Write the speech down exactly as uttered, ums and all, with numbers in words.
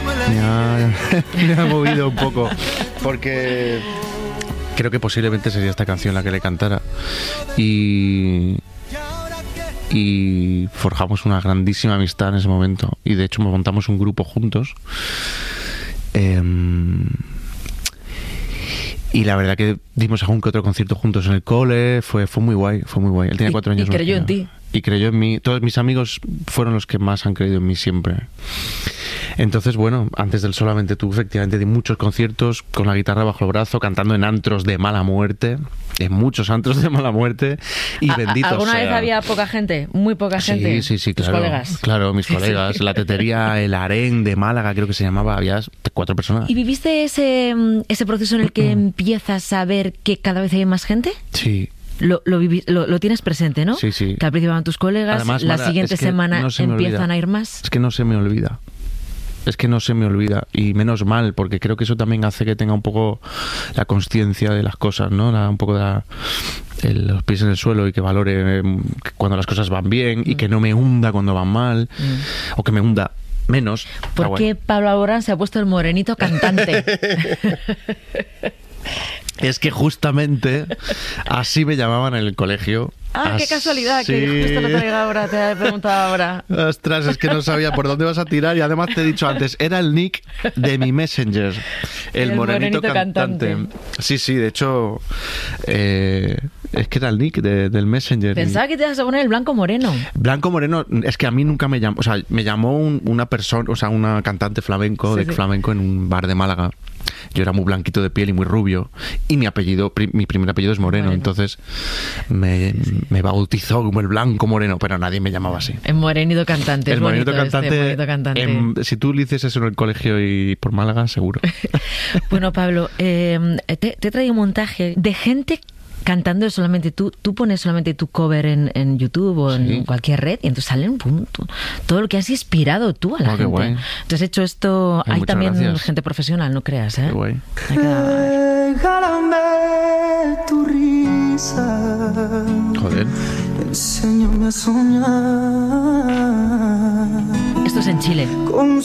me ha, me ha movido un poco, porque creo que posiblemente sería esta canción la que le cantara. Y... y forjamos una grandísima amistad en ese momento, y de hecho montamos un grupo juntos. Eh, y la verdad que dimos algún que otro concierto juntos en el cole. Fue, fue muy guay, fue muy guay. Él tenía cuatro años. Y creyó en ti. Y creyó en mí. Todos mis amigos fueron los que más han creído en mí siempre. Entonces, bueno, antes del Solamente Tú, efectivamente, di muchos conciertos con la guitarra bajo el brazo, cantando en antros de mala muerte, en muchos antros de mala muerte, y bendito ¿Alguna sea. vez había poca gente? Muy poca Sí, gente. sí, sí, ¿Tus claro. colegas? Claro, mis colegas. La tetería, el harén de Málaga, creo que se llamaba, había cuatro personas. ¿Y viviste ese, ese proceso en el que empiezas a ver que cada vez hay más gente? Sí. Lo, lo, vivi, lo, lo tienes presente, ¿no? Sí, sí. Que al principio van tus colegas, Además, la Mara, siguiente es que semana no se me empiezan olvida. a ir más. Es que no se me olvida. Es que no se me olvida, y menos mal, porque creo que eso también hace que tenga un poco la conciencia de las cosas, ¿no? La, un poco de la, el, los pies en el suelo, y que valore eh, cuando las cosas van bien, mm. y que no me hunda cuando van mal, mm. o que me hunda menos. ¿Por qué Pablo Alborán se ha puesto el morenito cantante? Es que justamente así me llamaban en el colegio. Ah, así... qué casualidad, que justo lo traiga ahora, te he preguntado ahora. Ostras, es que no sabía por dónde vas a tirar, y además te he dicho antes, era el nick de mi Messenger, el, el morenito, morenito cantante. cantante. Sí, sí, de hecho, eh, es que era el nick de, del Messenger. Pensaba que te ibas a poner el Blanco Moreno. Blanco Moreno, es que a mí nunca me llamó, o sea, me llamó un, una persona, o sea, una cantante flamenco, sí, de sí. flamenco en un bar de Málaga. Yo era muy blanquito de piel y muy rubio, y mi apellido, mi primer apellido es Moreno, Moreno. Entonces me, sí. me bautizó como el Blanco Moreno, pero nadie me llamaba así. El morenito cantante. El morenito cantante, este, morenito cantante. En, si tú le dices eso en el colegio y por Málaga, seguro. Bueno, Pablo, eh, te, te he traído un montaje de gente cantando Solamente Tú. Tú pones Solamente Tu cover en, en YouTube o en sí. cualquier red, y entonces salen pum, tú, todo lo que has inspirado tú a la oh, gente. Guay. Entonces has hecho esto. Eh, hay también gracias. Gente profesional, no creas, ¿eh? Qué guay. Regálame tu risa. Joder. Enséñame a soñar. Esto es en Chile. Con